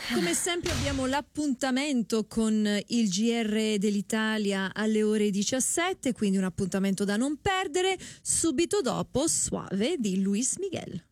Come sempre abbiamo l'appuntamento con il GR dell'Italia alle ore 17, quindi un appuntamento da non perdere. Subito dopo Suave di Luis Miguel.